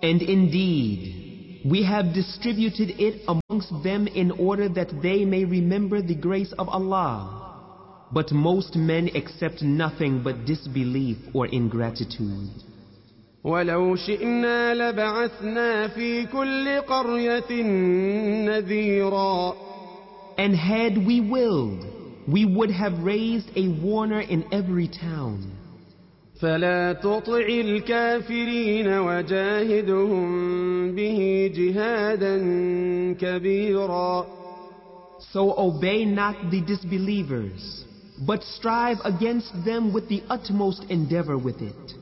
And indeed, we have distributed it amongst them in order that they may remember the grace of Allah. But most men accept nothing but disbelief or ingratitude. ولو شئنا لبعثنا في كل قرية نذيرا. And had we willed, we would have raised a warner in every town. فلا تطع الكافرين وجاهدهم به جهادا كبيرا. So obey not the disbelievers, but strive against them with the utmost endeavor with it.